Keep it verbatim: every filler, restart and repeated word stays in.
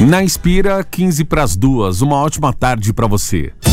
Na Inspira, quinze para as duas. Uma ótima tarde para você.